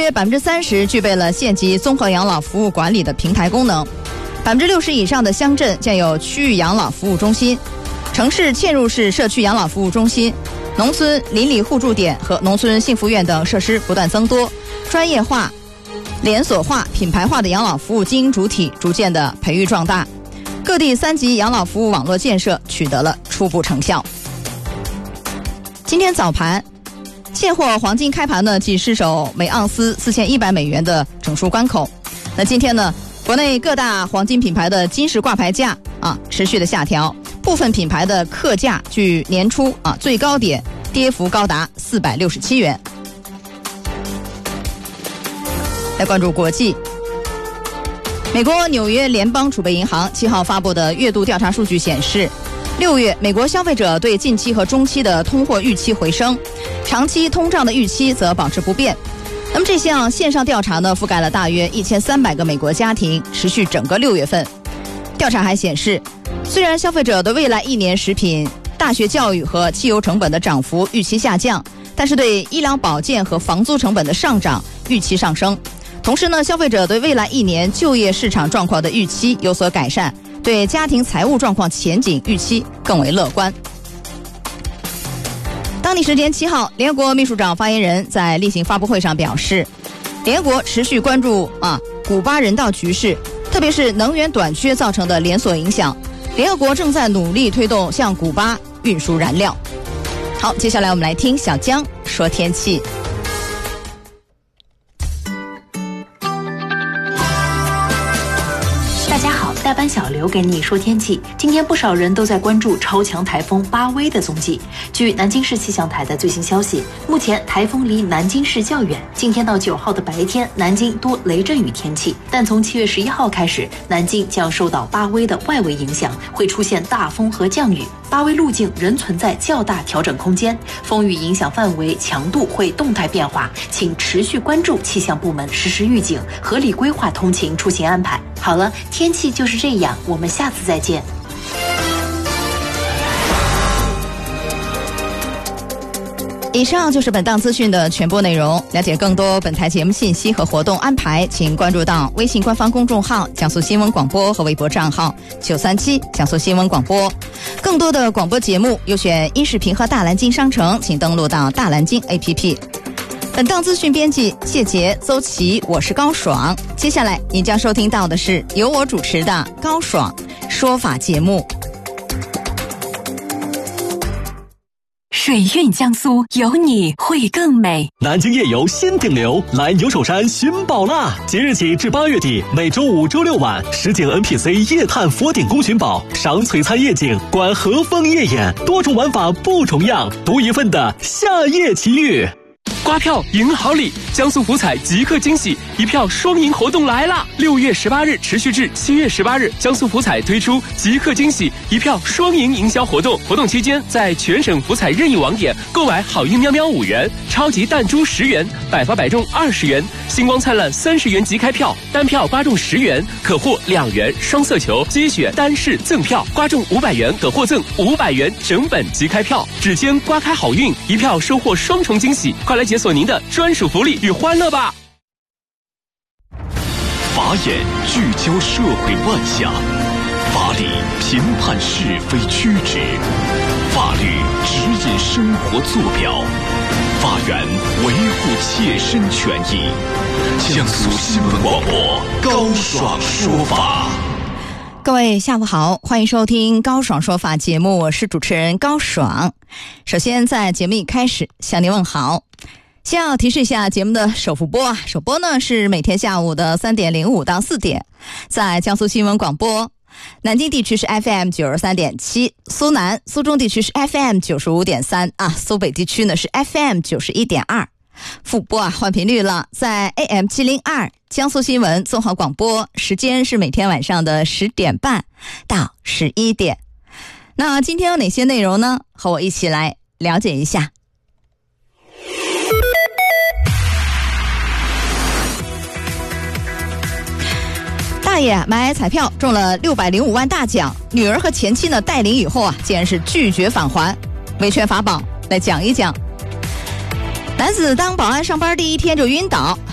约 30% 具备了县级综合养老服务管理的平台功能。60%以上的乡镇建有区域养老服务中心，城市嵌入式社区养老服务中心，农村邻里互助点和农村幸福院等设施不断增多，专业化、连锁化、品牌化的养老服务经营主体逐渐的培育壮大，各地3级养老服务网络建设取得了初步成效。今天早盘，现货黄金开盘呢，即失守每盎司4100美元的整数关口。那今天呢，国内各大黄金品牌的金饰挂牌价持续的下调，部分品牌的客价距年初最高点跌幅高达467元。来关注国际，美国纽约联邦储备银行7号发布的月度调查数据显示，6月美国消费者对近期和中期的通货预期回升，长期通胀的预期则保持不变。那么这项线上调查呢，覆盖了大约1300个美国家庭，持续整个6月份。调查还显示，虽然消费者对未来1年食品、大学教育和汽油成本的涨幅预期下降，但是对医疗保健和房租成本的上涨预期上升。同时呢，消费者对未来1年就业市场状况的预期有所改善，对家庭财务状况前景预期更为乐观。当地时间7号，联合国秘书长发言人在例行发布会上表示，联合国持续关注古巴人道局势，特别是能源短缺造成的连锁影响。联合国正在努力推动向古巴运输燃料。好，接下来我们来听小江说天气。 大家好，代班小刘给你说天气。今天不少人都在关注超强台风巴威的踪迹。据南京市气象台的最新消息，目前台风离南京市较远，今天到9号的白天，南京多雷阵雨天气。但从7月11号开始，南京将受到巴威的外围影响，会出现大风和降雨。巴威路径仍存在较大调整空间，风雨影响范围、强度会动态变化，请持续关注气象部门实时预警，合理规划通勤出行安排。好了，天气就是这样，我们下次再见。 以上就是本档资讯的全部内容。了解更多本台节目信息和活动安排，请关注到微信官方公众号江苏新闻广播和微博账号937江苏新闻广播。更多的广播节目优选音视频和大蓝鲸商城，请登录到大蓝鲸 APP。 本档资讯编辑谢杰、邹琪，我是高爽。接下来您将收听到的是由我主持的高爽说法节目。 水韵江苏，有你会更美。 南京夜游新顶流，来牛首山寻宝啦！即日起至8月底，每周5、周6晚，实景 NPC 夜探佛顶宫寻宝，赏璀璨夜景，观和风夜演，多种玩法不重样，独一份的夏夜奇遇。 刮票赢好礼，江苏福彩即刻惊喜，一票双赢活动来啦！6月18日持续至7月18日，江苏福彩推出即刻惊喜一票双赢营销活动。活动期间，在全省福彩任意网点购买好运喵喵5元、超级弹珠10元、百发百中20元、星光灿烂30元即开票，单票刮中10元可获2元双色球接选单式赠票，刮中500元可获赠500元整本即开票。指尖刮开好运，一票收获双重惊喜，快来解锁您的专属福利与欢乐吧！ 法眼聚焦社会乱象，法理评判是非曲直，法律指引生活坐标，法源维护切身权益。江苏新闻广播高爽说法。 各位下午好，欢迎收听高爽说法节目，我是主持人高爽。首先在节目一开始向您问好。先要提示一下节目的首播首播呢是每天下午的3点05到4点，在江苏新闻广播。南京地区是 FM 93.7，苏南、苏中地区是 FM 95.3苏北地区呢是 FM 91.2。复播换频率了，在 AM 702江苏新闻综合广播，时间是每天晚上的10点半到11点。那今天有哪些内容呢？和我一起来了解一下。大爷买彩票中了605万大奖，女儿和前妻呢带领以后竟然是拒绝返还，维权法宝来讲一讲。男子当保安上班第一天就晕倒，